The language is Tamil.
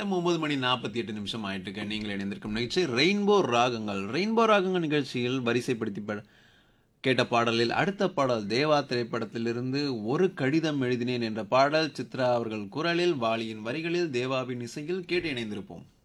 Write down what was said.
நேரம் 9:48 ஆயிட்டுருக்கு. நீங்கள் இணைந்திருக்கும் நிகழ்ச்சி ரெயின்போ ராகங்கள். ரெயின்போ ராகங்கள் நிகழ்ச்சியில் வரிசைப்படுத்தி கேட்ட பாடலில் அடுத்த பாடல் தேவா திரைப்படத்திலிருந்து ஒரு கடிதம் எழுதினேன் என்ற பாடல் சித்ரா அவர்கள் குரலில், வாலியின் வரிகளில், தேவாவின் இசையில் கேட்டு இணைந்திருப்போம்.